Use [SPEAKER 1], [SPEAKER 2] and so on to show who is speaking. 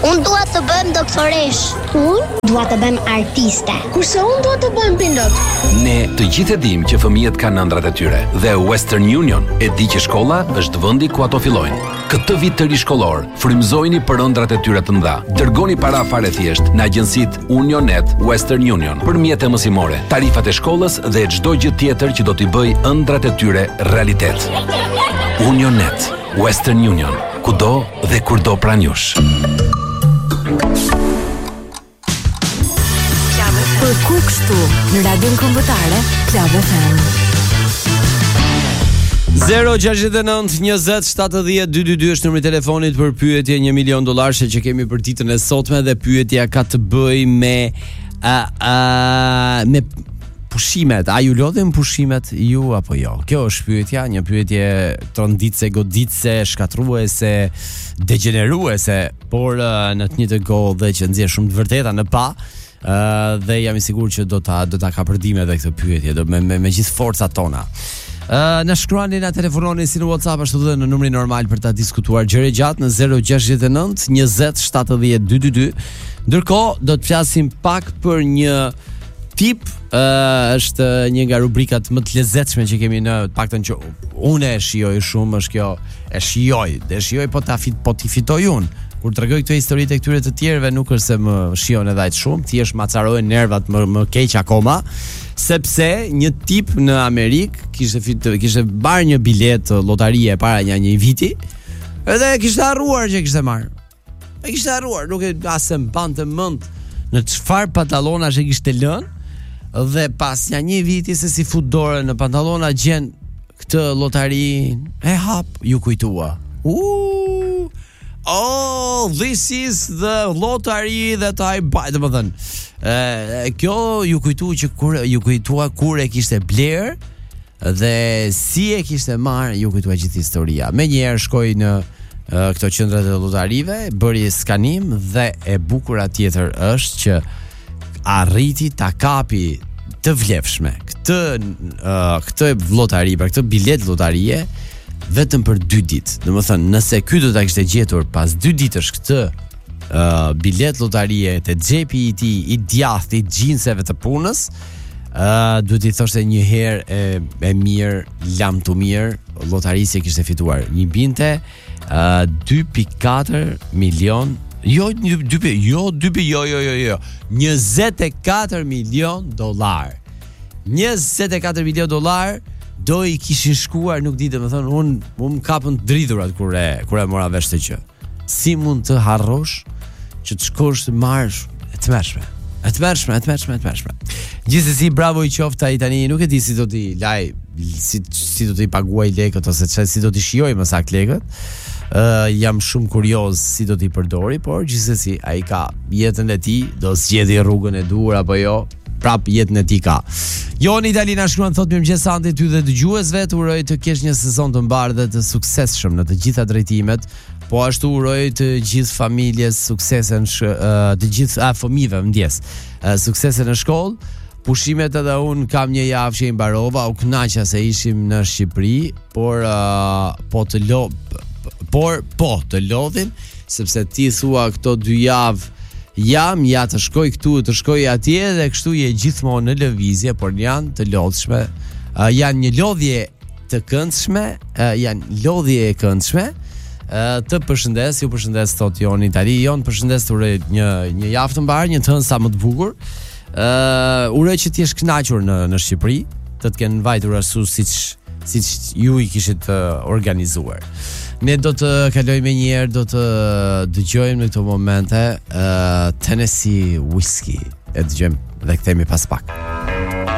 [SPEAKER 1] Unë dua të bëjmë doktoresh. Unë dua të bëjmë artiste. Kurse unë dua të bëjmë pilot.
[SPEAKER 2] Ne të gjithë e dim që fëmijët kanë ëndrat e tyre dhe Western Union e di që shkolla është vendi ku ato fillojnë. Këtë vit të ri shkollor, frymëzojini për ëndrat e tyre të mëdha. Dërgoni para fare thjesht në agjencitë Unionet Western Union për mjete mësimore, tarifat e shkollës dhe çdo gjë tjetër që do t'i bëj ëndrat e tyre realitet. Unionet Western Union, kudo dhe kurdo pranë jush.
[SPEAKER 3] Për ku kështu në radion kombëtare Club FM
[SPEAKER 4] 069 20 70 222 është numri i telefonit për pyetje $1 milion që kemi për ditën e sotme dhe pyetja ka të bëjë me pushimet. A ju lodhin pushimet ju apo jo? Kjo është pyetja, një pyetje tronditse, goditse, shkatruese, degeneruese, por në të njëjtën kohë dhe që nxjerr shumë të vërteta në pa. Dhe jam i sigurt që do ta kapërdim edhe këtë pyetje me gjithë forcat tona. Na shkruani, na telefononi si në WhatsApp ashtu edhe në numrin normal për ta diskutuar gjëra gjatë në 069 20 70 222. Ndërkohë do të flasim pak për një tip, është një nga rubrikat më të lezetshme që kemi në të paktën që unë e shijoj shumë, është kjo e shijoj po ti fitoj unë. Kur tregoj këto historitë e këtyre të tjerëve nuk është se më shijon edhe aq shumë, thjesht macarohen nervat më keq akoma, sepse një tip në Amerikë kishte marrë një biletë llotarie para një viti, edhe kishte harruar që kishte marrë. E kishte harruar, nuk e as e mbante mend në çfarë pantallonash e kishte lënë, dhe pas një viti se si fut dorën në pantallona gjen këtë llotari, e hap, ju kujtua. Oh, this is the lottery that I buy. Domethënë, kjo ju kujtua kur e kishte bler dhe si e kishte marr, ju kujtua gjithë historia. Menjëherë shkoi në këto qendrat e lotarive, bëri skanim dhe e bukura tjetër është që arriti ta kapi të vlefshme këtë lotari, për këtë bilet lotarie vetëm për 2 ditë. Domethënë, nëse ky do ta kishte gjetur pas 2 ditësh këtë bilet lotarie te xhepi i tij i djathtë i xhinseve të punës, duhet i thoshte një herë e mirë, lam të mirë, lotarisë e kishte fituar. Një binte 2.4 milion, jo 24 milion dollar. 24 milion dollar do i kishin shkuar, nuk di, domethënë unë kapën të dridhurat kur e mora vesh të që. Si mund të harrosh që të shkosh të marrësh e tmerrshme. Gjithsesi, bravo i qoftë ai tani, nuk e di si do t'i laj, si do t'i paguaj lekët ose si do t'i shijoj më saktë lekët. Jam shumë kurioz si do t'i përdori, por gjithsesi ai ka jetën e tij, do zgjedhë rrugën e duhur apo jo. Prap jetën e tij ka. Joni Dalina shkruan, thotë mirëmëngjes Santi ty dhe dëgjuesve, të uroj të kesh një sezon të mbar dhe të suksesshëm në të gjitha drejtimet, po ashtu uroj të gjithë familjes suksese të gjithë fëmijëve ndjes. Suksese në shkollë. Pushimet edhe unë kam një javë që i mbarova, u kënaqa se ishim në Shqipëri, por të lodhin, sepse ti thua këto 2 javë ja të shkoj këtu, të shkoj atje dhe kështu je gjithmonë në lëvizje, por janë të lodhshme, janë një lodhje të këndshme, të përshëndes, ju përshëndes thot Joni Itali, përshëndes të uroj një javë të mbar, një të hënë sa më të bukur, uroj që t'jesh kënaqur në Shqipëri, të t'kenë vajtur ashtu siç ju i kishit organizuar. Ne do të kalojmë njëherë, do të dëgjojmë në këto momente Tennessee Whiskey. E dëgjojmë dhe kthehemi pas pak.